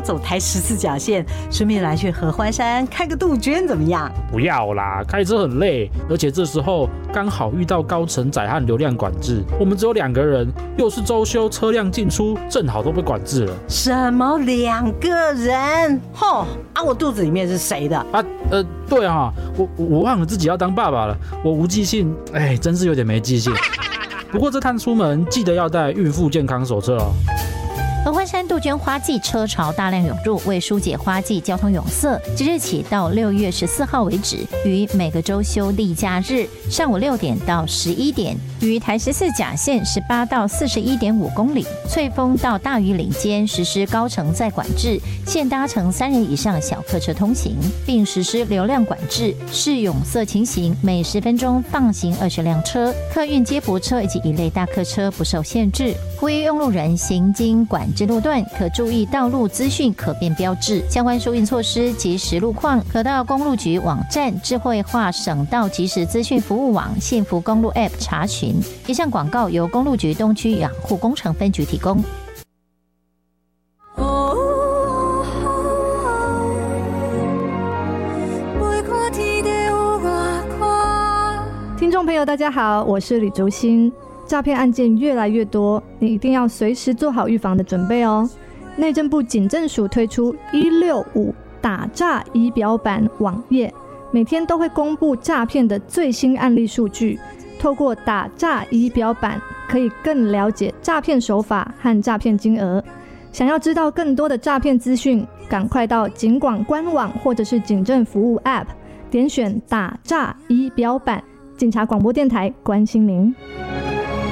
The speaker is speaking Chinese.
走台14甲线，顺便来去合欢山看个杜鹃怎么样？ 不要啦，开车很累，而且这时候刚好遇到高承载和流量管制，我们只有2个人，又是周休，车辆进出正好都被管制了。 什么2个人？吼啊！我肚子里面是谁的？ 对啊，我忘了自己要当爸爸了，我无记性，真是有点没记性。不过这趟出门记得要带孕妇健康手册哦。 合欢山杜鹃花季车潮大量涌入，为疏解花季交通拥塞，即日起到6月14号为止，于每个周休例假日上午6点到11点，于台14甲线18到41.5公里、翠峰到大屿岭间实施高承载管制，限搭乘3人以上小客车通行，并实施流量管制，视拥塞情形，每10分钟放行20辆车，客运接驳车以及一类大客车不受限制。呼吁用路人行经管制路段，可注意道路资讯可变标志，相关疏运措施及实路况，可到公路局网站、智慧化省道即时资讯服务网、幸福公路 App 查询。以上广告由公路局东区养护工程分局提供。 听众朋友大家好，我是李竹欣。诈骗案件越来越多，你一定要随时做好预防的准备哦。内政部警政署推出165打诈仪表板网页，每天都会公布诈骗的最新案例数据。透过打诈仪表板，可以更了解诈骗手法和诈骗金额。想要知道更多的诈骗资讯，赶快到警广官网或者是警政服务 App， 点选打诈仪表板。警察广播电台关心您。